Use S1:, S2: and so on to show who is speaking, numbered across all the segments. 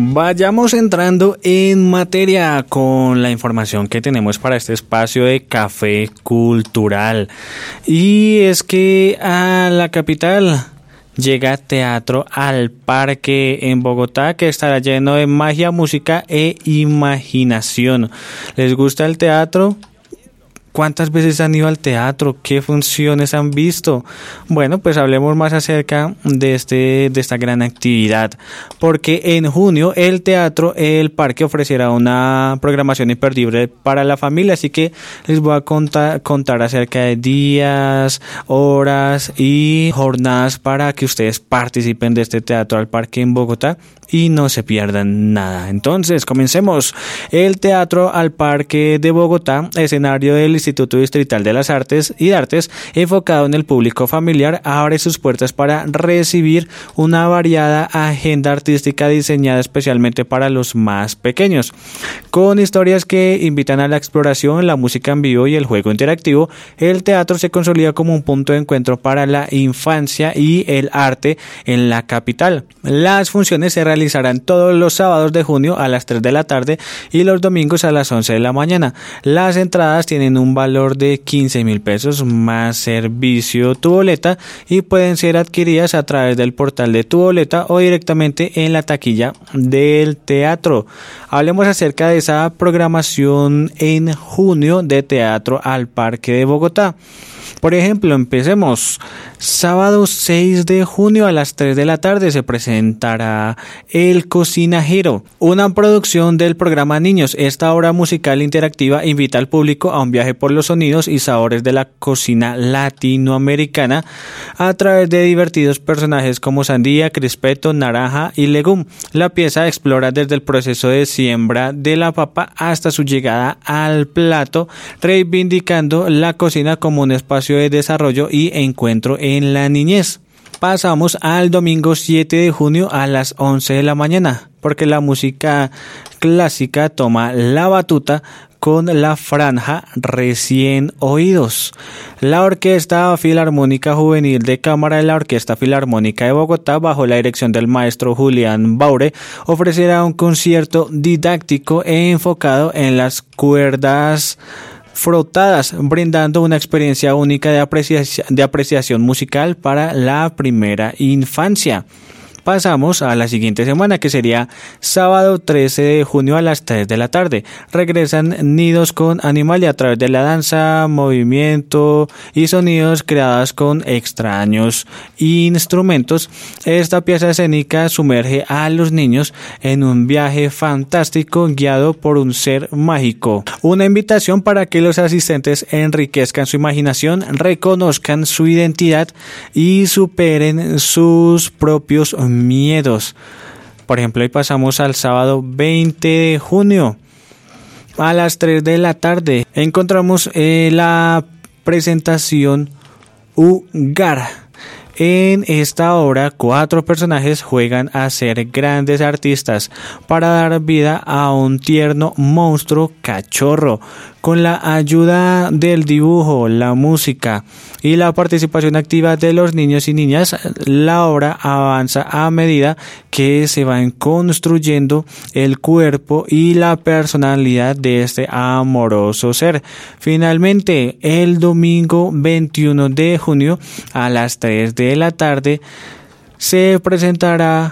S1: Vayamos entrando en materia con la información que tenemos para este espacio de Café Cultural. Y es que a la capital llega Teatro al Parque en Bogotá, que estará lleno de magia, música e imaginación. ¿Les gusta el teatro? ¿Cuántas veces han ido al teatro? ¿Qué funciones han visto? Bueno, pues hablemos más acerca de esta gran actividad, porque en junio el Teatro El Parque ofrecerá una programación imperdible para la familia, así que les voy a contar acerca de días, horas y jornadas para que ustedes participen de este Teatro al Parque en Bogotá y no se pierdan nada. Entonces, comencemos. El Teatro al Parque de Bogotá, escenario del Instituto Distrital de las Artes y Artes, enfocado en el público familiar, abre sus puertas para recibir una variada agenda artística diseñada especialmente para los más pequeños. Con historias que invitan a la exploración, la música en vivo y el juego interactivo, el teatro se consolida como un punto de encuentro para la infancia y el arte en la capital. Las funciones se realizarán todos los sábados de junio a las 3 de la tarde y los domingos a las 11 de la mañana. Las entradas tienen un valor de 15,000 pesos más servicio Tu Boleta y pueden ser adquiridas a través del portal de Tu Boleta o directamente en la taquilla del teatro. Hablemos acerca de esa programación en junio de Teatro al Parque de Bogotá. Por ejemplo, empecemos. Sábado 6 de junio a las 3 de la tarde se presentará El Cocinajero, una producción del programa Niños. Esta obra musical interactiva invita al público a un viaje por los sonidos y sabores de la cocina latinoamericana a través de divertidos personajes como sandía, crispeto, naranja y legum. La pieza explora desde el proceso de siembra de la papa hasta su llegada al plato, reivindicando la cocina como un espacio de desarrollo y encuentro en la niñez. Pasamos al domingo 7 de junio a las 11 de la mañana, porque la música clásica toma la batuta con la franja Recién Oídos. La Orquesta Filarmónica Juvenil de Cámara de la Orquesta Filarmónica de Bogotá, bajo la dirección del maestro Julián Baure, ofrecerá un concierto didáctico e enfocado en las cuerdas frotadas, brindando una experiencia única de apreciación musical para la primera infancia. Pasamos a la siguiente semana, que sería sábado 13 de junio a las 3 de la tarde. Regresan Nidos con Animalia a través de la danza, movimiento y sonidos creados con extraños instrumentos. Esta pieza escénica sumerge a los niños en un viaje fantástico guiado por un ser mágico. Una invitación para que los asistentes enriquezcan su imaginación, reconozcan su identidad y superen sus propios miedos. Por ejemplo, hoy pasamos al sábado 20 de junio a las 3 de la tarde. Encontramos la presentación Ugar. En esta obra, 4 personajes juegan a ser grandes artistas para dar vida a un tierno monstruo cachorro. Con la ayuda del dibujo, la música y la participación activa de los niños y niñas, la obra avanza a medida que se van construyendo el cuerpo y la personalidad de este amoroso ser. Finalmente, el domingo 21 de junio a las 3 de la tarde se presentará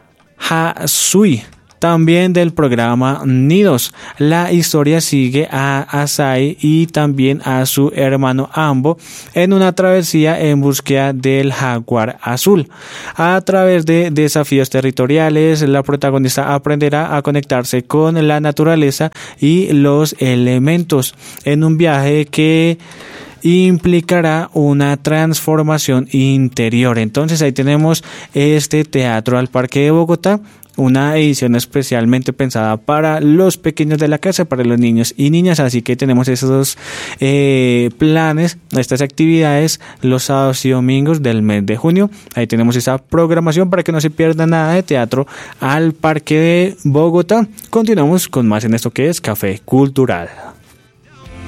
S1: Hasui, también del programa Nidos. La historia sigue a Asai y también a su hermano Ambo en una travesía en búsqueda del jaguar azul. A través de desafíos territoriales, la protagonista aprenderá a conectarse con la naturaleza y los elementos en un viaje que implicará una transformación interior. Entonces ahí tenemos este Teatro al Parque de Bogotá, una edición especialmente pensada para los pequeños de la casa, para los niños y niñas. Así que tenemos esos planes, estas actividades los sábados y domingos del mes de junio. Ahí tenemos esa programación para que no se pierda nada de Teatro al Parque de Bogotá. Continuamos con más en esto que es Café Cultural.